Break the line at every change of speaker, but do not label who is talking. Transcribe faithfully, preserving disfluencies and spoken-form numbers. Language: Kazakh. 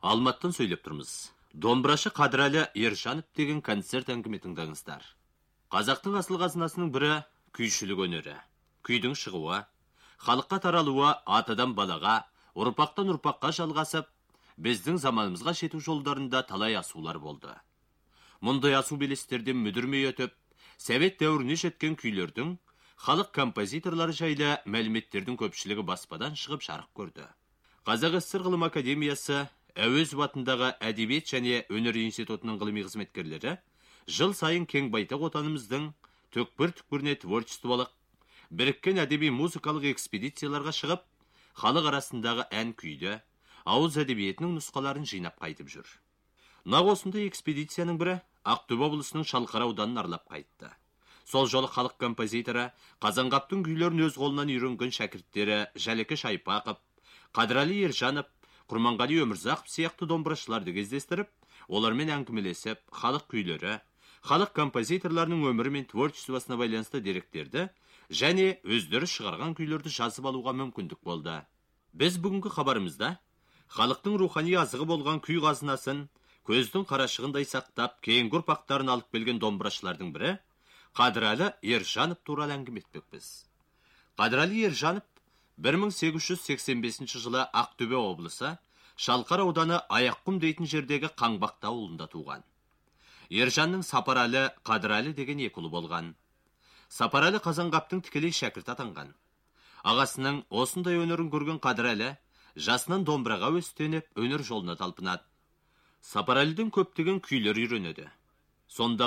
Алматтан сөйлеп тұрмыз. Домбырашы Қадырәлі Ержанов деген концерт әңгіме тыңдаңыздар. Қазақтың асыл қазынасының бірі күйшілік өнері. Күйдің шығуы, халыққа таралуы атадан балаға, ұрпақтан ұрпаққа жалғасып, біздің заманымызға жету жолдарында талай асулар болды. Мұндай асу белестерден мүдірмей өтіп, Совет дәуіріне жеткен күйлердің, халық композиторлары жайлы мәліметтердің көпшілігі баспадан шығып жарық көрді. Қазақ СССР ғылым академиясы Әуезов атындағы әдебиет және өнер институтының ғылыми қызметкерлері жыл сайын кең байтақ отанымыздың түкпір-түкпіріне творчестволық, біріккен әдеби музыкалық экспедицияларға шығып, халық арасындағы ән күйді, ауыз әдебиетінің нұсқаларын жинап қайтып жүр. Нақ осындай экспедицияның бірі Ақтөбе облысының Шалқар ауданын аралап қайтты. Сол жолы халық композиторы Қазанғаптың күйлерін өз қолынан үйренген шәкірттері Жәлеке Шайпақов, Қадырәлі Ержанов, Құрманғали Өмірзақов сияқты домбырашыларды кездестіріп, олармен әңгімелесіп, халық күйлері, халық композиторларының өмірі мен творчествосына байланысты деректерді және өздері шығарған күйлерді жазып алуға мүмкіндік болды. Біз бүгінгі хабарымызда халықтың рухани азығы болған күй қазынасын көздің қарашығындай сақтап, кейінгі ұрпақтарын алып келген домбырашылардың бірі Қадырәлі Ержанов туралы әңгіме етпекпіз. Қадырәлі Ержанов бір мың сегіз жүз сексен бесінші жылы Ақтөбе облысы Шалқар ауданы Аяққұм дейтін жердегі Қаңбақты ауылында туған. Ержанның Сапарәлі, Қадырәлі деген екі ұлы болған. Сапарәлі Қазанғаптың тікелей шәкірт атанған. Ағасының осындай өнерін көрген Қадырәлі жасынан домбыраға өстеніп, өнер жолына талпынады. Сапарәліден көптеген күйлер үйренеді. Сонда